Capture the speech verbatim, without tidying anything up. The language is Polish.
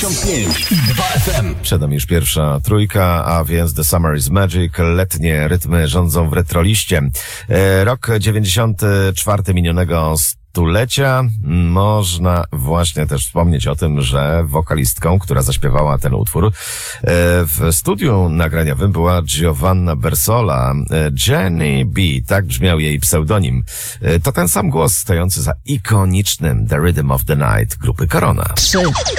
dziewięćdziesiąt pięć i dwa F M. Przed nami już pierwsza trójka, a więc The Summer is Magic. Letnie rytmy rządzą w retroliście. E, rok dziewięćdziesiąty czwarty minionego stulecia. Można właśnie też wspomnieć o tym, że wokalistką, która zaśpiewała ten utwór w studiu nagraniowym była Giovanna Bersola. Jenny B, tak brzmiał jej pseudonim. To ten sam głos stojący za ikonicznym The Rhythm of the Night grupy Korona. trzy,